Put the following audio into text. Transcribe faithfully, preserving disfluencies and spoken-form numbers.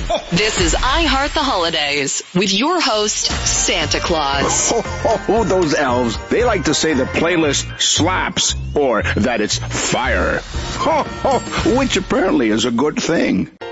This is I Heart the Holidays with your host, Santa Claus. Ho, ho, ho, those elves. They like to say the playlist slaps or that it's fire. Ho, ho, which apparently is a good thing.